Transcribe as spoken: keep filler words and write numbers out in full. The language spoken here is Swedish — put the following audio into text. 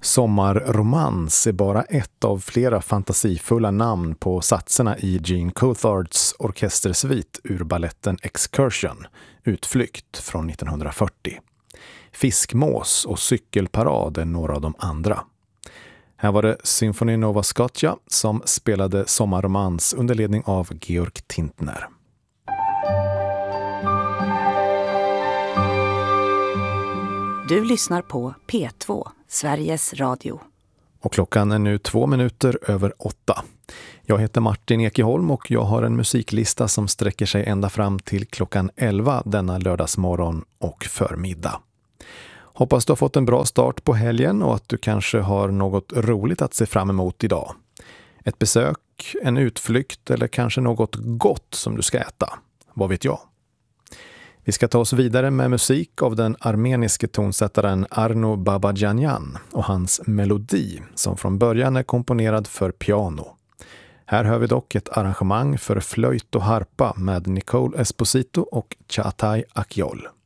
Sommarromans är bara ett av flera fantasifulla namn på satserna i Jean Coulthards orkestersvit ur balletten Excursion, Utflykt från nittonhundrafyrtio. Fiskmås och cykelparad är några av de andra. Här var det Symphony Nova Scotia som spelade Sommarromans under ledning av Georg Tintner. Du lyssnar på P två, Sveriges Radio. Och klockan är nu två minuter över åtta. Jag heter Martin Ekeholm och jag har en musiklista som sträcker sig ända fram till klockan elva denna lördagsmorgon och förmiddag. Hoppas du har fått en bra start på helgen och att du kanske har något roligt att se fram emot idag. Ett besök, en utflykt eller kanske något gott som du ska äta. Vad vet jag? Vi ska ta oss vidare med musik av den armeniske tonsättaren Arno Babajanyan och hans melodi som från början är komponerad för piano. Här hör vi dock ett arrangemang för flöjt och harpa med Nicole Esposito och Çağatay Akyol.